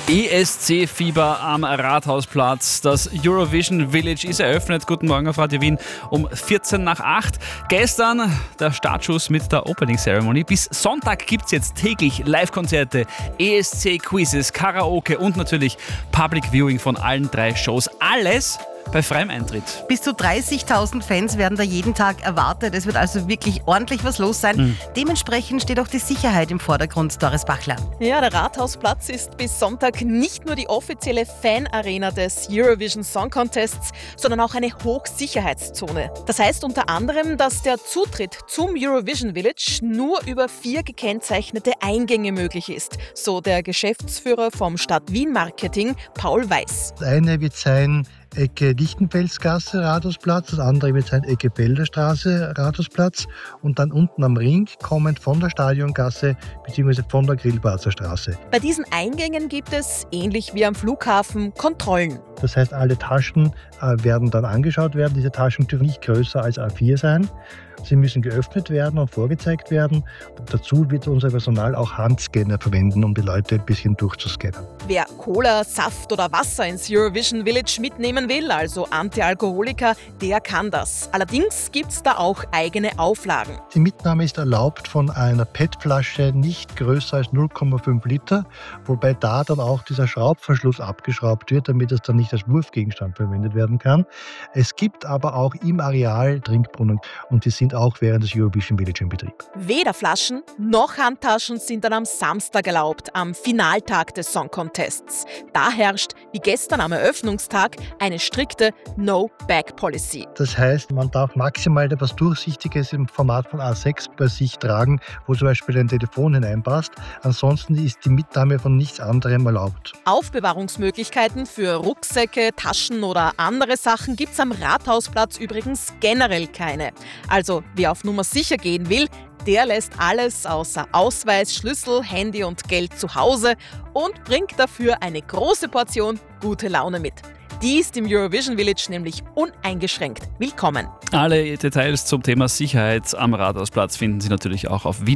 ESC-Fieber am Rathausplatz. Das Eurovision Village ist eröffnet. Guten Morgen auf Radio Wien um 7:45. Gestern der Startschuss mit der Opening Ceremony. Bis Sonntag gibt es jetzt täglich Live-Konzerte, ESC-Quizzes, Karaoke und natürlich Public Viewing von allen 3 Shows. Alles bei freiem Eintritt. Bis zu 30.000 Fans werden da jeden Tag erwartet. Es wird also wirklich ordentlich was los sein. Dementsprechend steht auch die Sicherheit im Vordergrund, Doris Bachler. Ja, der Rathausplatz ist bis Sonntag nicht nur die offizielle Fanarena des Eurovision Song Contests, sondern auch eine Hochsicherheitszone. Das heißt unter anderem, dass der Zutritt zum Eurovision Village nur über 4 gekennzeichnete Eingänge möglich ist, so der Geschäftsführer vom Stadt Wien Marketing, Paul Weiß. Das eine wird sein Ecke Lichtenfelsgasse, Rathausplatz, das andere wird sein Ecke Belderstraße, Rathausplatz und dann unten am Ring, kommend von der Stadiongasse bzw. von der Grillparzer Straße. Bei diesen Eingängen gibt es, ähnlich wie am Flughafen, Kontrollen. Das heißt, alle Taschen werden dann angeschaut werden. Diese Taschen dürfen nicht größer als A4 sein. Sie müssen geöffnet werden und vorgezeigt werden. Und dazu wird unser Personal auch Handscanner verwenden, um die Leute ein bisschen durchzuscannen. Wer Cola, Saft oder Wasser ins Eurovision Village mitnehmen will, also Antialkoholiker, der kann das. Allerdings gibt es da auch eigene Auflagen. Die Mitnahme ist erlaubt von einer PET-Flasche nicht größer als 0,5 Liter, wobei da dann auch dieser Schraubverschluss abgeschraubt wird, damit es dann nicht als Wurfgegenstand verwendet werden kann. Es gibt aber auch im Areal Trinkbrunnen und die sind auch während des Eurovision Village in Betrieb. Weder Flaschen noch Handtaschen sind dann am Samstag erlaubt, am Finaltag des Song Contests. Da herrscht, wie gestern am Eröffnungstag, eine strikte No-Bag-Policy. Das heißt, man darf maximal etwas Durchsichtiges im Format von A6 bei sich tragen, wo zum Beispiel ein Telefon hineinpasst. Ansonsten ist die Mitnahme von nichts anderem erlaubt. Aufbewahrungsmöglichkeiten für Rucksäcke, Taschen oder andere Sachen gibt es am Rathausplatz übrigens generell keine. Also wer auf Nummer sicher gehen will, der lässt alles außer Ausweis, Schlüssel, Handy und Geld zu Hause und bringt dafür eine große Portion gute Laune mit. Die ist im Eurovision Village nämlich uneingeschränkt willkommen. Alle Details zum Thema Sicherheit am Rathausplatz finden Sie natürlich auch auf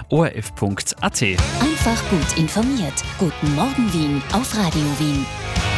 wien.orf.at. Einfach gut informiert. Guten Morgen Wien auf Radio Wien.